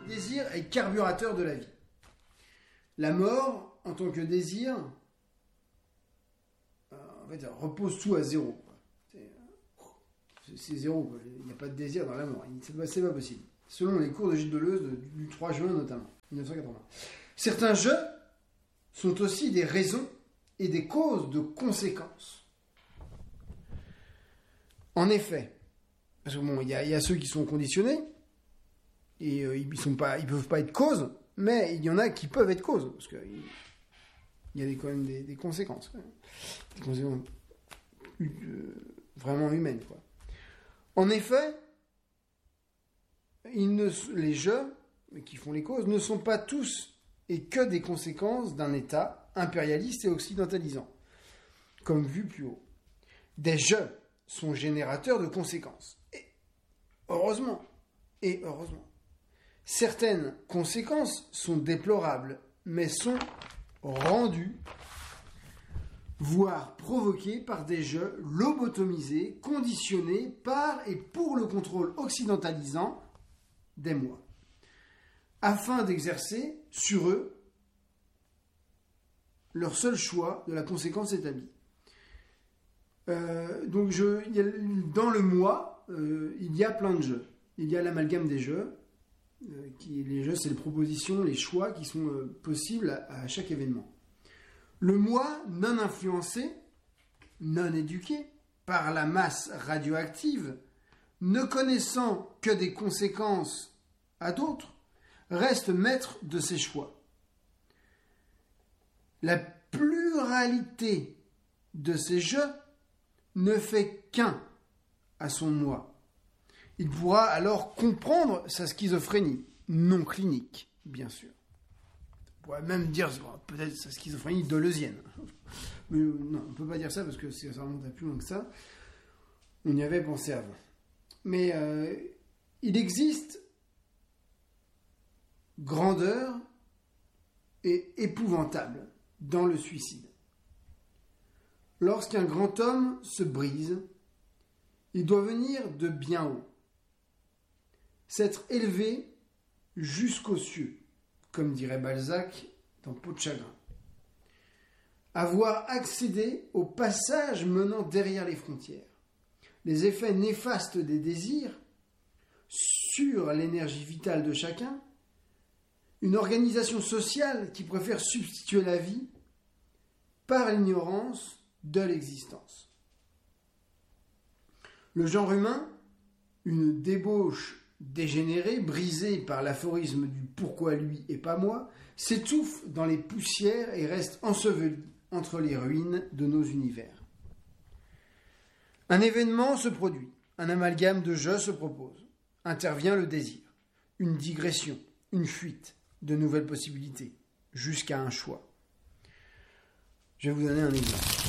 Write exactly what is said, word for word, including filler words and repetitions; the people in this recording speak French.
désir est carburateur de la vie. La mort, en tant que désir, euh, en fait, repose tout à zéro. Quoi. C'est, c'est zéro. Quoi. Il n'y a pas de désir dans la mort. C'est pas, c'est pas possible. Selon les cours de Gilles Deleuze du trois juin notamment, dix-neuf cent quatre-vingts. Certains jeux sont aussi des raisons et des causes de conséquences. En effet, parce que bon, il y, y a ceux qui sont conditionnés et euh, ils ne peuvent pas être causes, mais il y en a qui peuvent être causes parce que il y a des, quand même des, des conséquences, des conséquences euh, vraiment humaines, quoi. En effet, ils ne, les jeux qui font les causes ne sont pas tous et que des conséquences d'un État impérialiste et occidentalisant, comme vu plus haut. Des jeux sont générateurs de conséquences. Et heureusement, et heureusement. Certaines conséquences sont déplorables, mais sont rendues, voire provoquées par des jeux lobotomisés, conditionnés par et pour le contrôle occidentalisant des moi, afin d'exercer sur eux leur seul choix de la conséquence établie. Euh, donc, je, il y a, dans le moi, euh, il y a plein de jeux. Il y a l'amalgame des jeux. Euh, qui, les jeux, c'est les propositions, les choix qui sont euh, possibles à, à chaque événement. Le moi non influencé, non éduqué par la masse radioactive, ne connaissant que des conséquences à d'autres, reste maître de ses choix. La pluralité de ces jeux ne fait qu'un à son moi. Il pourra alors comprendre sa schizophrénie, non clinique, bien sûr. On pourrait même dire peut-être sa schizophrénie deleuzienne. Mais non, on ne peut pas dire ça parce que ça remonte à plus loin que ça. On y avait pensé avant. Mais euh, il existe grandeur et épouvantable dans le suicide. Lorsqu'un grand homme se brise, il doit venir de bien haut, s'être élevé jusqu'aux cieux, comme dirait Balzac dans Peau de chagrin. Avoir accédé au passage menant derrière les frontières, les effets néfastes des désirs sur l'énergie vitale de chacun, une organisation sociale qui préfère substituer la vie par l'ignorance de l'existence. Le genre humain, une débauche dégénérée, brisée par l'aphorisme du « pourquoi lui et pas moi », s'étouffe dans les poussières et reste enseveli entre les ruines de nos univers. Un événement se produit, un amalgame de jeux se propose. Intervient le désir, une digression, une fuite, de nouvelles possibilités, jusqu'à un choix. Je vais vous donner un exemple.